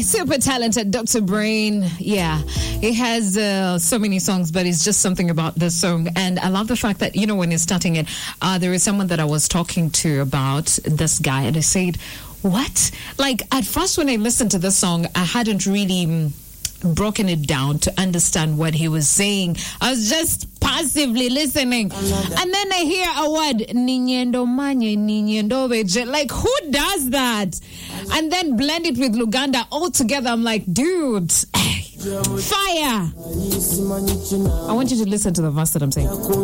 super talented Dr. Brain. Yeah, he has so many songs, but it's just something about this song. And I love the fact that, you know, when he's starting it, there is someone that I was talking to about this guy, and I said, what? Like, at first when I listened to this song, I hadn't really broken it down to understand what he was saying. I was just passively listening, and then I hear a word, ninyendo manye, ninyendo beje. Like, who does that? And then blend it with Luganda all together. I'm like, dude, fire. I want you to listen to the verse that I'm saying.